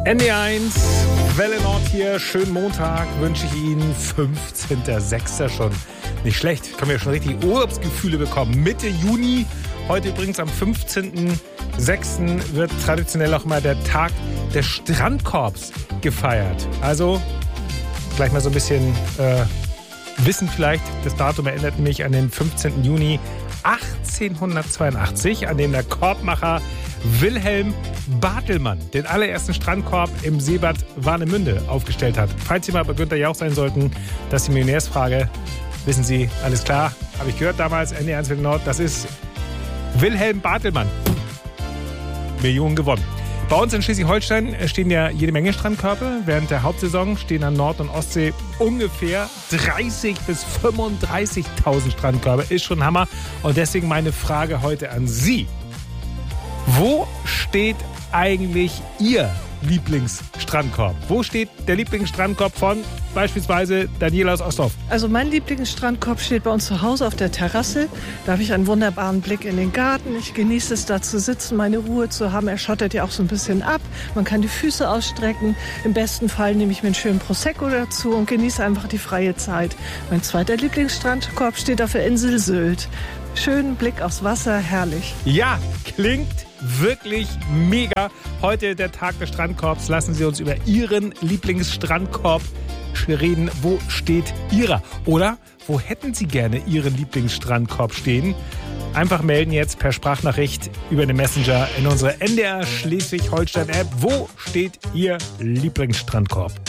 ND1, Welle Nord hier, schönen Montag wünsche ich Ihnen, 15.06. schon. Nicht schlecht, ich kann mir schon richtig Urlaubsgefühle bekommen. Mitte Juni, heute übrigens am 15.06. wird traditionell auch mal der Tag des Strandkorbs gefeiert. Also gleich mal so ein bisschen Wissen vielleicht, das Datum erinnert mich an den 15. Juni 1882, an dem der Korbmacher Wilhelm Bartelmann den allerersten Strandkorb im Seebad Warnemünde aufgestellt hat. Falls Sie mal bei Günther Jauch sein sollten, das ist die Millionärsfrage. Wissen Sie, alles klar, habe ich gehört damals, ND1 Welle Nord, das ist Wilhelm Bartelmann. Millionen gewonnen. Bei uns in Schleswig-Holstein stehen ja jede Menge Strandkörbe. Während der Hauptsaison stehen an Nord- und Ostsee ungefähr 30.000 bis 35.000 Strandkörbe. Ist schon Hammer. Und deswegen meine Frage heute an Sie. Wo steht eigentlich Ihr Lieblingsstrandkorb? Wo steht der Lieblingsstrandkorb von beispielsweise Daniela aus Ostdorf? Also mein Lieblingsstrandkorb steht bei uns zu Hause auf der Terrasse. Da habe ich einen wunderbaren Blick in den Garten. Ich genieße es, da zu sitzen, meine Ruhe zu haben. Er schottet ja auch so ein bisschen ab. Man kann die Füße ausstrecken. Im besten Fall nehme ich mir einen schönen Prosecco dazu und genieße einfach die freie Zeit. Mein zweiter Lieblingsstrandkorb steht auf der Insel Sylt. Schönen Blick aufs Wasser, herrlich. Ja, klingt wirklich mega. Heute der Tag des Strandkorbs. Lassen Sie uns über Ihren Lieblingsstrandkorb reden. Wo steht Ihrer? Oder wo hätten Sie gerne Ihren Lieblingsstrandkorb stehen? Einfach melden jetzt per Sprachnachricht über den Messenger in unsere NDR Schleswig-Holstein-App. Wo steht Ihr Lieblingsstrandkorb?